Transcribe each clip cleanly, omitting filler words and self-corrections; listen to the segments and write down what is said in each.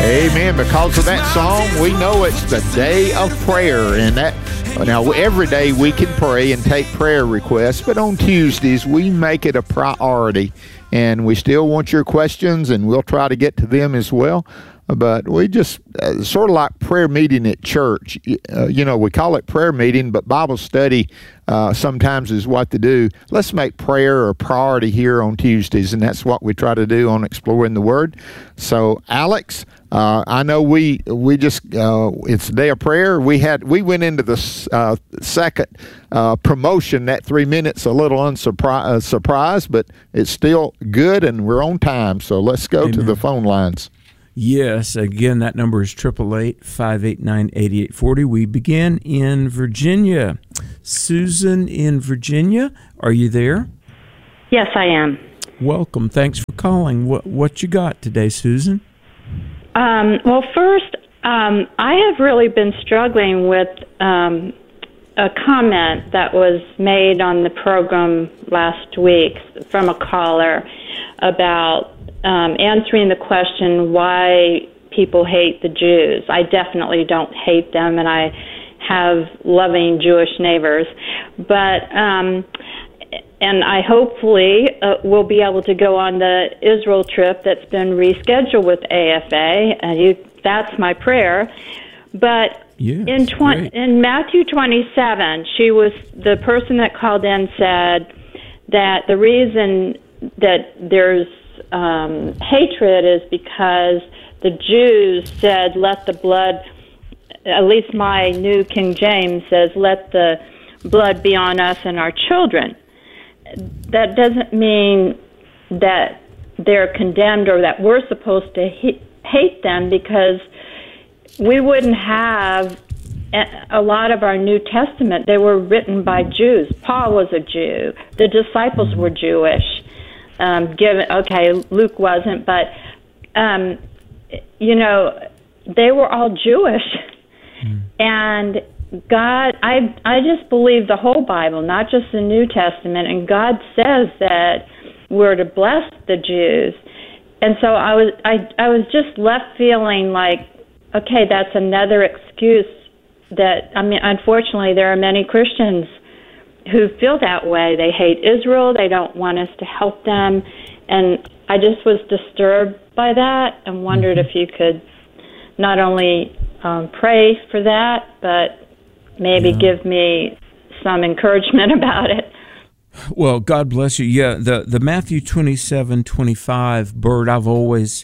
Amen. Because of that song, we know it's the day of prayer. And that now every day we can pray and take prayer requests, but on Tuesdays we make it a priority. And we still want your questions, and we'll try to get to them as well. But we just sort of like prayer meeting at church. We call it prayer meeting, but Bible study sometimes is what to do. Let's make prayer a priority here on Tuesdays, and that's what we try to do on Exploring the Word. So, Alex, I know we just it's a day of prayer. We went into the second promotion. That 3 minutes a little surprised, but it's still good, and we're on time. So let's go Amen. to the phone lines. Yes, again, that number is 888-589-8840. We begin in Virginia. Susan in Virginia, are you there? Yes, I am. Welcome. Thanks for calling. What you got today, Susan? Well, first, I have really been struggling with a comment that was made on the program last week from a caller about answering the question why people hate the Jews. I definitely don't hate them, and I have loving Jewish neighbors. But and I hopefully will be able to go on the Israel trip that's been rescheduled with AFA. That's my prayer. But yes, in Matthew 27, the person that called in said that the reason that there's hatred is because the Jews said, let the blood, at least my New King James says, let the blood be on us and our children. That doesn't mean that they're condemned or that we're supposed to hate them, because we wouldn't have a lot of our New Testament. They were written by Jews. Paul was a Jew. The disciples were Jewish. Luke wasn't, but they were all Jewish, and God, I just believe the whole Bible, not just the New Testament, and God says that we're to bless the Jews, and so I was just left feeling like, okay, that's another excuse unfortunately, there are many Christians who feel that way. They hate Israel. They don't want us to help them. And I just was disturbed by that and wondered if you could not only pray for that, but maybe give me some encouragement about it. Well, God bless you. Yeah, the Matthew 27:25, Bert, I've always,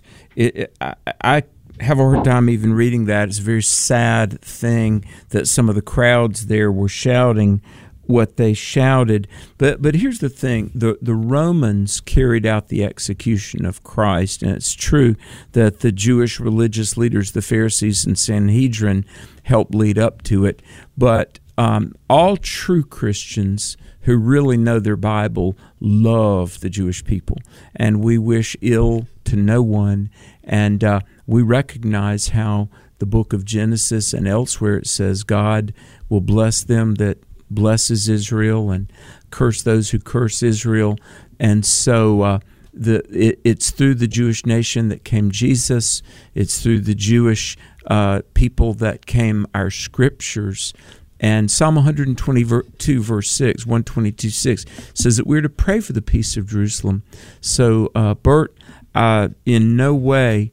I have a hard time even reading that. It's a very sad thing that some of the crowds there were shouting what they shouted. But here's the thing. The Romans carried out the execution of Christ, and it's true that the Jewish religious leaders, the Pharisees and Sanhedrin, helped lead up to it. But all true Christians who really know their Bible love the Jewish people, and we wish ill to no one. And we recognize how the book of Genesis and elsewhere it says God will bless them that blesses Israel and curse those who curse Israel. And so it's through the Jewish nation that came Jesus. It's through the Jewish people that came our scriptures. And Psalm 122, verse 6, 122:6 says that we're to pray for the peace of Jerusalem. So, Bert, in no way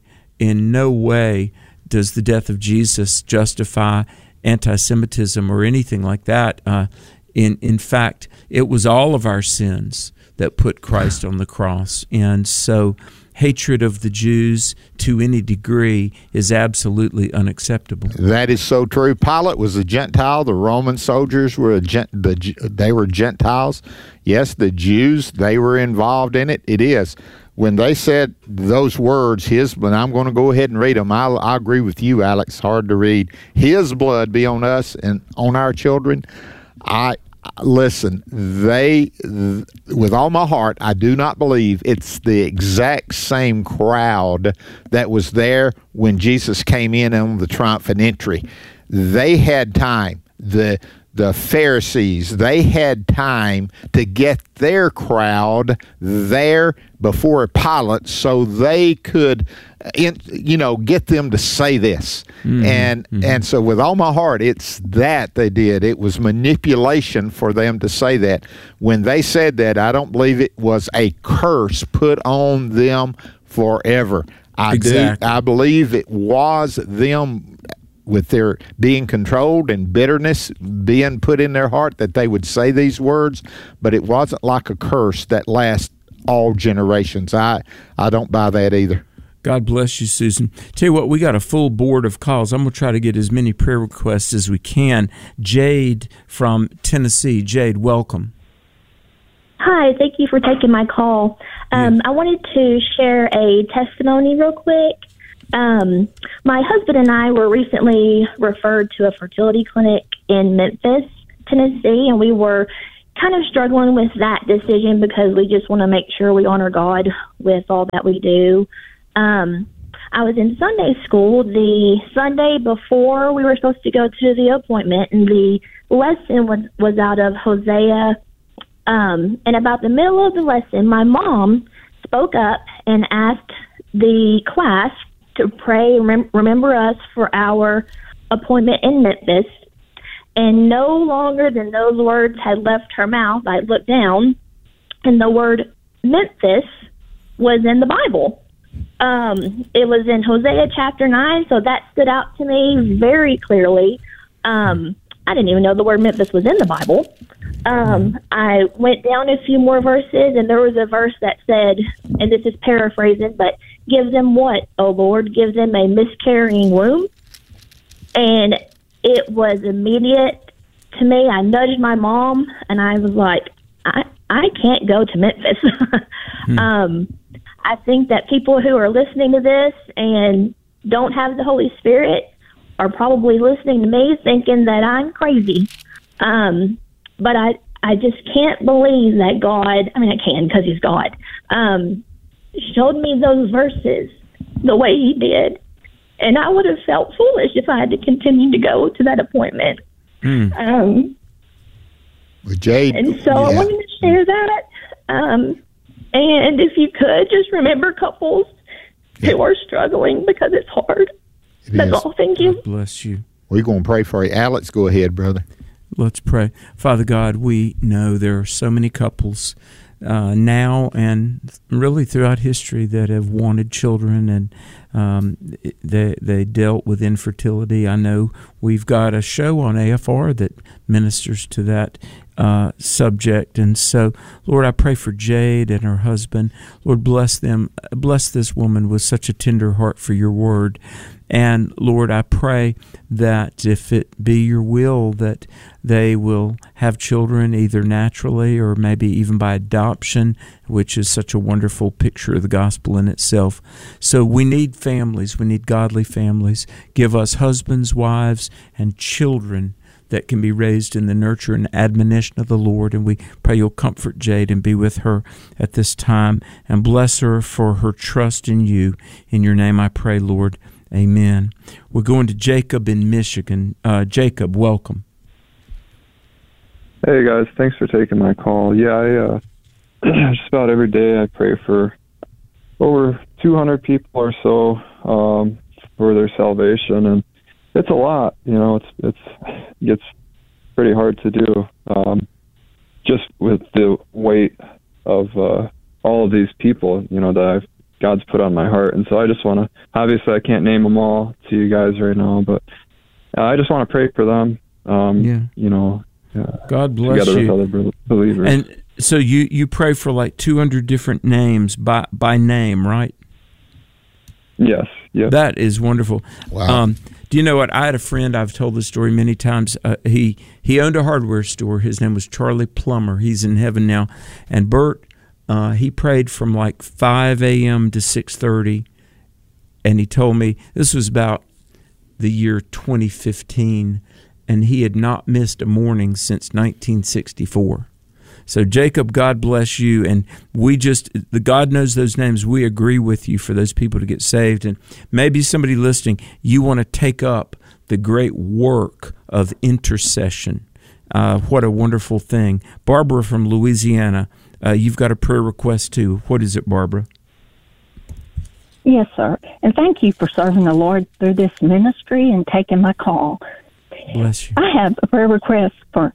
does the death of Jesus justify anti-Semitism or anything like that. In fact, it was all of our sins that put Christ on the cross. And so hatred of the Jews to any degree is absolutely unacceptable. That is so true. Pilate was a Gentile. The Roman soldiers were they were Gentiles. Yes, the Jews, they were involved in it. It is. When they said those words, but I'm going to go ahead and read them. I agree with you, Alex. Hard to read. His blood be on us and on our children. Listen, with all my heart, I do not believe it's the exact same crowd that was there when Jesus came in on the triumphant entry. They had time. The the Pharisees, they had time to get their crowd there before Pilate so they could, get them to say this. And so with all my heart, it's that they did. It was manipulation for them to say that. When they said that, I don't believe it was a curse put on them forever. I believe it was them with their being controlled and bitterness being put in their heart that they would say these words, but it wasn't like a curse that lasts all generations. I don't buy that either. God bless you, Susan. Tell you what, we got a full board of calls. I'm going to try to get as many prayer requests as we can. Jade from Tennessee. Jade, welcome. Hi, thank you for taking my call. I wanted to share a testimony real quick. My husband and I were recently referred to a fertility clinic in Memphis, Tennessee, and we were kind of struggling with that decision because we just want to make sure we honor God with all that we do. I was in Sunday school the Sunday before we were supposed to go to the appointment, and the lesson was out of Hosea. And about the middle of the lesson, my mom spoke up and asked the class to pray, remember us for our appointment in Memphis. And no longer than those words had left her mouth, I looked down, and the word Memphis was in the Bible. It was in Hosea chapter 9, so that stood out to me very clearly. I didn't even know the word Memphis was in the Bible. I went down a few more verses, and there was a verse that said, and this is paraphrasing, but give them what, O Lord? Give them a miscarrying womb. And it was immediate to me. I nudged my mom, and I was like, I can't go to Memphis. I think that people who are listening to this and don't have the Holy Spirit are probably listening to me thinking that I'm crazy. But I just can't believe that God, I mean, I can because he's God, showed me those verses the way he did. And I would have felt foolish if I had to continue to go to that appointment. Well, Jade, and so I wanted to share that. And if you could, just remember couples who are struggling because it's hard. That's all. Thank you. God bless you. We're going to pray for you. Alex, go ahead, brother. Let's pray. Father God, we know there are so many couples now and really throughout history that have wanted children, and they dealt with infertility. I know we've got a show on AFR that ministers to that subject. And so, Lord, I pray for Jade and her husband. Lord, bless them. Bless this woman with such a tender heart for your word. And Lord, I pray that if it be your will that they will have children either naturally or maybe even by adoption, which is such a wonderful picture of the gospel in itself. So we need families. We need godly families. Give us husbands, wives, and children that can be raised in the nurture and admonition of the Lord. And we pray you'll comfort Jade and be with her at this time and bless her for her trust in you. In your name I pray, Lord. Amen. We're going to Jacob in Michigan. Jacob, welcome. Hey, guys. Thanks for taking my call. Yeah, I just about every day I pray for over 200 people or so for their salvation, and it's a lot. You know, it gets pretty hard to do just with the weight of all of these people, you know, that God's put on my heart. And so I just want to, obviously I can't name them all to you guys right now, but I just want to pray for them, you know, God bless together you. with other believers. And so you pray for like 200 different names by name, right? Yes. That is wonderful. Wow. Do you know what? I had a friend, I've told this story many times. He owned a hardware store. His name was Charlie Plummer. He's in heaven now. And Bert, he prayed from like 5 a.m. to 6:30, and he told me this was about the year 2015, and he had not missed a morning since 1964. So Jacob, God bless you, and the God knows those names. We agree with you for those people to get saved, and maybe somebody listening, you want to take up the great work of intercession. What a wonderful thing. Barbara from Louisiana, you've got a prayer request too. What is it, Barbara? Yes, sir. And thank you for serving the Lord through this ministry and taking my call. Bless you. I have a prayer request for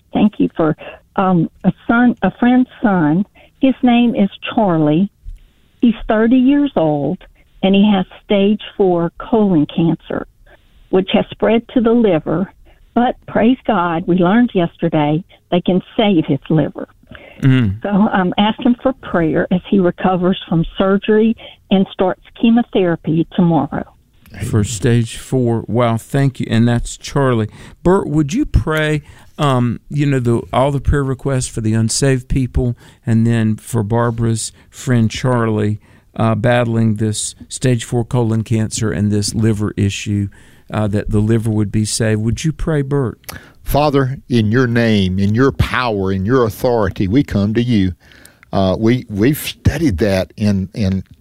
a friend's son. His name is Charlie. He's 30 years old, and he has stage 4 colon cancer, which has spread to the liver. But praise God, we learned yesterday they can save his liver. So I'm asking for prayer as he recovers from surgery and starts chemotherapy tomorrow. For stage 4. Wow, thank you. And that's Charlie. Bert, would you pray, all the prayer requests for the unsaved people, and then for Barbara's friend Charlie battling this stage 4 colon cancer and this liver issue, that the liver would be saved. Would you pray, Bert? Father, in your name, in your power, in your authority, we come to you. We've studied that in